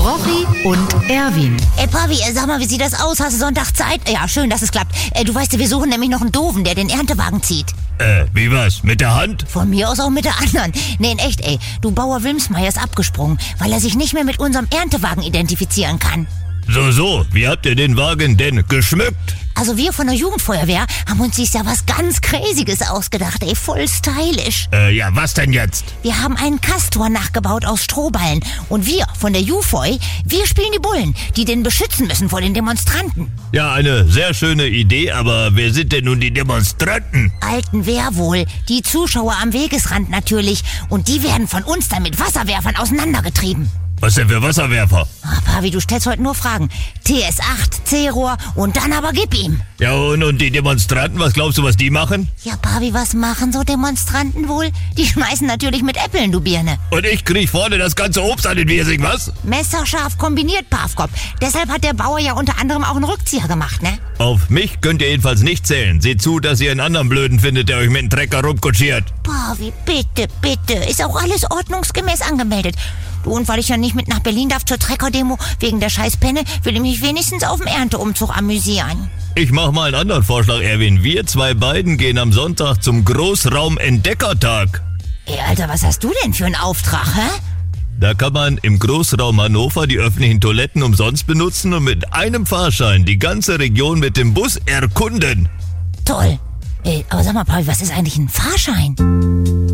Rochi und Erwin. Pavi, sag mal, wie sieht das aus? Hast du Sonntag Zeit? Ja, schön, dass es klappt. Du weißt ja, wir suchen nämlich noch einen Doofen, der den Erntewagen zieht. Wie was? Mit der Hand? Von mir aus auch mit der anderen. Nee, in echt, Du Bauer Wilmsmeier ist abgesprungen, weil er sich nicht mehr mit unserem Erntewagen identifizieren kann. So, wie habt ihr den Wagen denn geschmückt? Also wir von der Jugendfeuerwehr haben uns dieses Jahr was ganz Crazyes ausgedacht, voll stylisch. Ja, was denn jetzt? Wir haben einen Kastor nachgebaut aus Strohballen. Und wir von der Jufoi, wir spielen die Bullen, die den beschützen müssen vor den Demonstranten. Ja, eine sehr schöne Idee, aber wer sind denn nun die Demonstranten? Alten wer wohl? Die Zuschauer am Wegesrand natürlich. Und die werden von uns dann mit Wasserwerfern auseinandergetrieben. Was denn für Wasserwerfer? Pavi, du stellst heute nur Fragen. TS8, C-Rohr und dann aber gib ihm. Ja, und die Demonstranten, was glaubst du, was die machen? Ja, Pavi, was machen so Demonstranten wohl? Die schmeißen natürlich mit Äppeln, du Birne. Und ich krieg vorne das ganze Obst an den Wirsing, was? Messerscharf kombiniert, Pavkop. Deshalb hat der Bauer ja unter anderem auch einen Rückzieher gemacht, ne? Auf mich könnt ihr jedenfalls nicht zählen. Seht zu, dass ihr einen anderen Blöden findet, der euch mit dem Trecker rumkutschiert. Pavi, bitte. Ist auch alles ordnungsgemäß angemeldet. Du, und weil ich ja nicht mit nach Berlin darf zur Trecker-Demo wegen der scheiß Penne, will ich mich wenigstens auf dem Ernteumzug amüsieren. Ich mach mal einen anderen Vorschlag, Erwin. Wir zwei beiden gehen am Sonntag zum Großraum-Entdeckertag. Ey, Alter, was hast du denn für einen Auftrag, hä? Da kann man im Großraum Hannover die öffentlichen Toiletten umsonst benutzen und mit einem Fahrschein die ganze Region mit dem Bus erkunden. Toll. Aber sag mal, Paul, was ist eigentlich ein Fahrschein?